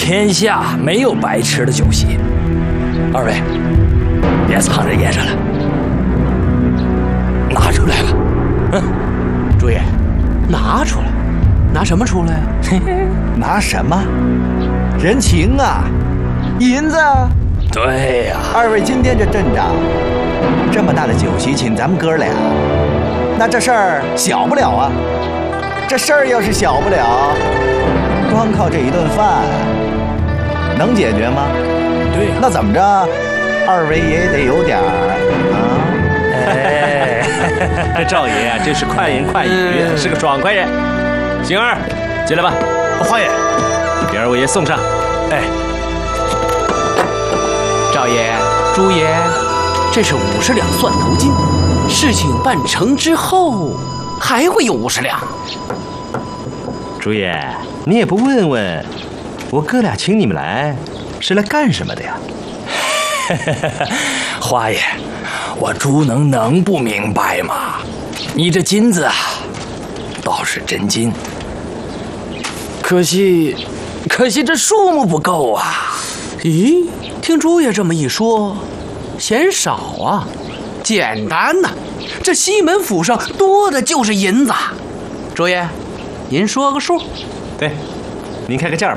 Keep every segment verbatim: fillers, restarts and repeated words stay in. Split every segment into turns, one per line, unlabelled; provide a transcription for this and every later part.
天下没有白吃的酒席。二位，别藏着掖着了，拿出来吧。
嗯，朱爷，拿出来，拿什么出来啊？
拿什么？人情啊，银子啊。
对呀、啊，
二位今天这阵仗，这么大的酒席请咱们哥俩，那这事儿小不了啊。这事儿要是小不了，光靠这一顿饭能解决吗？
对，
那怎么着，二位也得有点儿啊。
哎，这赵爷啊，真是快言快语，嗯、是个爽快人。星儿，进来吧。
花爷，
给二位爷送上。
哎，
赵爷、朱爷，这是五十两蒜头金，事情办成之后还会有五十两。
朱爷，你也不问问，我哥俩请你们来是来干什么的呀？
花爷，我朱能能不明白吗？你这金子啊，倒是真金，可惜，可惜这数目不够啊。
咦，听朱爷这么一说，嫌少啊？简单呐，这西门府上多的就是银子。朱爷，您说个数。
对，您开个价吧。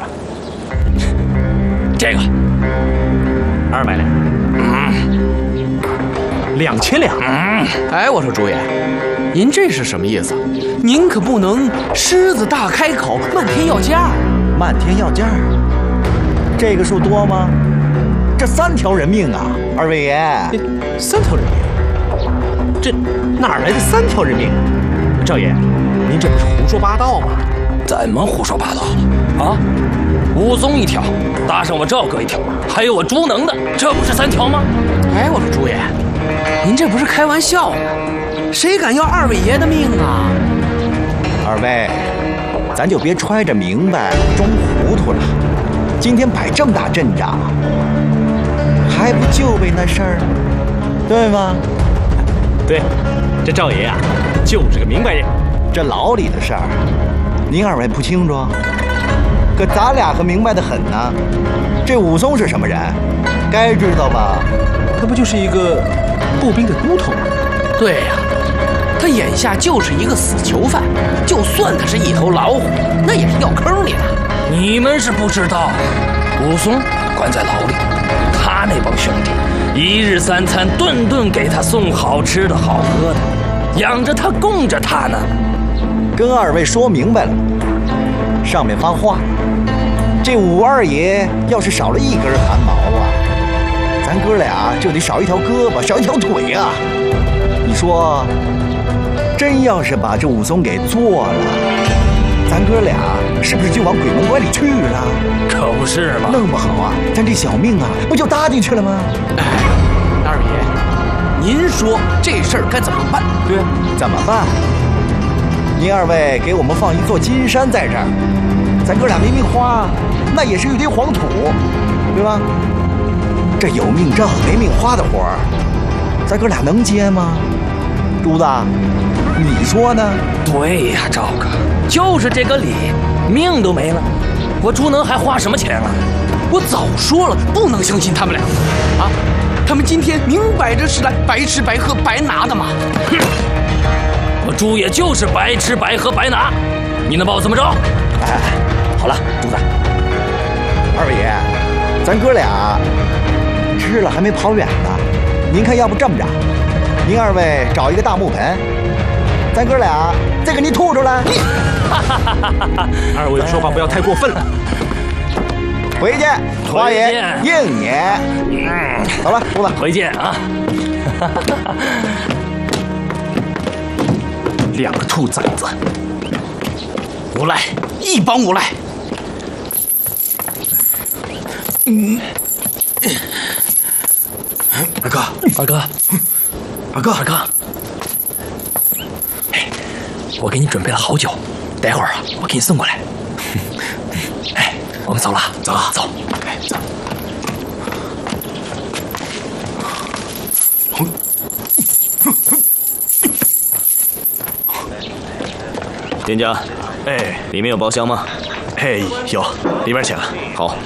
这个
二百两，
嗯，
两千两。
嗯，
哎，我说朱爷，您这是什么意思？您可不能狮子大开口，漫天要价。
漫天要价，这个数多吗？这三条人命啊，二位爷。
三条人命？这哪来的三条人命？赵爷，您这不是胡说八道吗？
怎么胡说八道了啊？武松一条，搭上我赵哥一条，还有我朱能的，这不是三条吗？
哎，我说朱爷，您这不是开玩笑吗？谁敢要二位爷的命啊？
二位，咱就别揣着明白装糊涂了。今天摆这么大阵仗，还不就为那事儿，对吗？
对，这赵爷啊，就是个明白人。
这牢里的事儿，您二位不清楚，可咱俩可明白得很呢。这武松是什么人，该知道吧？
他不就是一个步兵的都头吗？
对呀、啊，他眼下就是一个死囚犯，就算他是一头老虎，那也是掉坑里的。
你们是不知道，武松关在牢里，他那帮兄弟一日三餐顿顿给他送好吃的好喝的，养着他供着他呢。
跟二位说明白了，上面发话，这武二爷要是少了一根汗毛啊，咱哥俩就得少一条胳膊，少一条腿啊。你说，真要是把这武松给做了，咱哥俩是不是就往鬼门关里去了？
可不是嘛，
弄不好啊，咱这小命啊，不就搭进去了吗？
哎，二爷，您说这事儿该怎么办？
对，怎么办？您二位给我们放一座金山在这儿，咱哥俩没命花，那也是一堆黄土，对吧？这有命挣没命花的活儿，咱哥俩能接吗？珠子，你说呢？
对呀，赵哥，就是这个理，命都没了，我朱能还花什么钱啊？
我早说了，不能相信他们俩啊！他们今天明摆着是来白吃白喝白拿的嘛！
哼，我朱爷就是白吃白喝白拿，你能把我怎么着？
哎，好了，珠子，二位爷，咱哥俩吃了还没跑远呢，您看要不这么着，您二位找一个大木盆，咱哥俩再给您吐出来。
二位说话不要太过分了。
回见，花爷应你。
嗯，
走了，珠子，
回见啊。
两个兔崽子，
无赖，一帮无赖。
嗯，二哥，
二哥，
二哥，
二哥，哎，我给你准备了好酒，待会儿啊，我给你送过来。哎，我们走了，
走了，
走，哎，走。
店家，
哎，
里面有包厢吗？
哎，有，里边请。
好。